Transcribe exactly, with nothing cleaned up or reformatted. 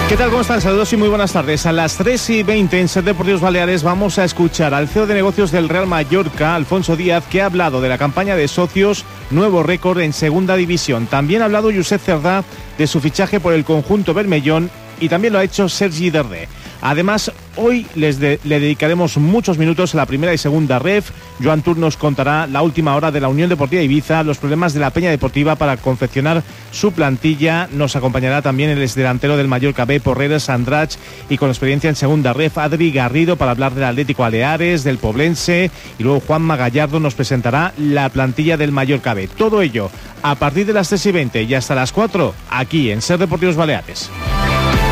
¿Qué tal? ¿Cómo están? Saludos y muy buenas tardes. A las tres y veinte en Ser Deportivos Baleares vamos a escuchar al C E O de negocios del Real Mallorca, Alfonso Díaz, que ha hablado de la campaña de socios, nuevo récord en segunda división. También ha hablado Josep Cerdá de su fichaje por el conjunto bermellón y también lo ha hecho Sergi Derdé. Además, hoy les de, le dedicaremos muchos minutos a la primera y segunda ref. Joan Tur nos contará la última hora de la Unión Deportiva Ibiza, los problemas de la Peña Deportiva para confeccionar su plantilla. Nos acompañará también el exdelantero del Mallorca B, Porreres Andrach, y con experiencia en segunda ref, Adri Garrido, para hablar del Atlético Baleares, del Poblense, y luego Juanma Gallardo nos presentará la plantilla del Mallorca B. Todo ello a partir de las tres y veinte y hasta las cuatro, aquí en Ser Deportivos Baleares.